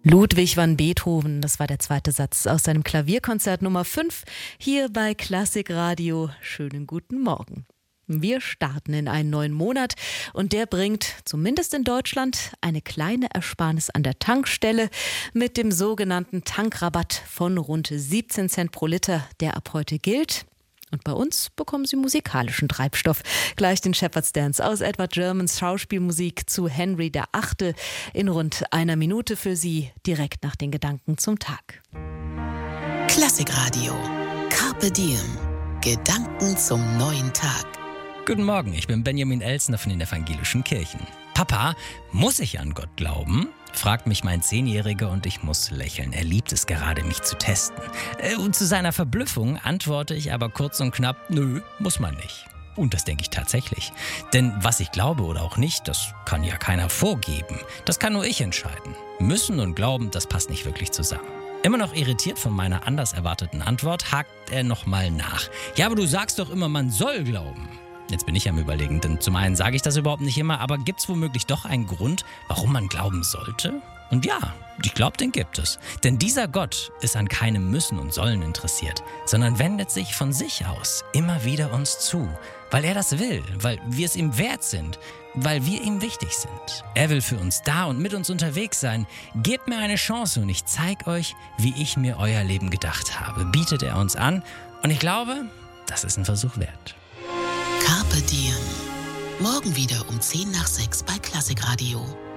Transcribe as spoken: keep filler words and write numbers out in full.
Ludwig van Beethoven, das war der zweite Satz aus seinem Klavierkonzert Nummer fünf, hier bei Klassikradio. Schönen guten Morgen. Wir starten in einen neuen Monat und der bringt, zumindest in Deutschland, eine kleine Ersparnis an der Tankstelle mit dem sogenannten Tankrabatt von rund siebzehn Cent pro Liter, der ab heute gilt. Und bei uns bekommen Sie musikalischen Treibstoff. Gleich den Shepherd's Dance aus Edward Germans Schauspielmusik zu Henry der Achte in rund einer Minute für Sie, direkt nach den Gedanken zum Tag. Klassikradio. Carpe Diem. Gedanken zum neuen Tag. Guten Morgen, ich bin Benjamin Elsner von den Evangelischen Kirchen. Papa, muss ich an Gott glauben? Fragt mich mein Zehnjähriger und ich muss lächeln. Er liebt es gerade, mich zu testen. Und zu seiner Verblüffung antworte ich aber kurz und knapp, nö, muss man nicht. Und das denke ich tatsächlich. Denn was ich glaube oder auch nicht, das kann ja keiner vorgeben. Das kann nur ich entscheiden. Müssen und glauben, das passt nicht wirklich zusammen. Immer noch irritiert von meiner anders erwarteten Antwort, hakt er nochmal nach. Ja, aber du sagst doch immer, man soll glauben. Jetzt bin ich am Überlegen, denn zum einen sage ich das überhaupt nicht immer, aber gibt es womöglich doch einen Grund, warum man glauben sollte? Und ja, ich glaube, den gibt es. Denn dieser Gott ist an keinem Müssen und Sollen interessiert, sondern wendet sich von sich aus immer wieder uns zu, weil er das will, weil wir es ihm wert sind, weil wir ihm wichtig sind. Er will für uns da und mit uns unterwegs sein. Gebt mir eine Chance und ich zeige euch, wie ich mir euer Leben gedacht habe, bietet er uns an. Und ich glaube, das ist ein Versuch wert. Carpe Diem. Morgen wieder um zehn nach sechs bei Klassikradio.